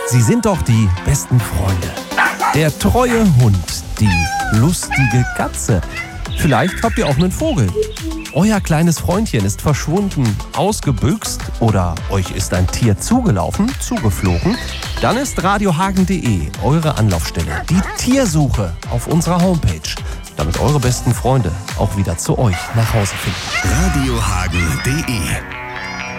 Sie sind doch die besten Freunde. Der treue Hund, die lustige Katze. Vielleicht habt ihr auch einen Vogel. Euer kleines Freundchen ist verschwunden, ausgebüxt oder euch ist ein Tier zugelaufen, zugeflogen. Dann ist radiohagen.de eure Anlaufstelle. Die Tiersuche auf unserer Homepage, damit eure besten Freunde auch wieder zu euch nach Hause finden. radiohagen.de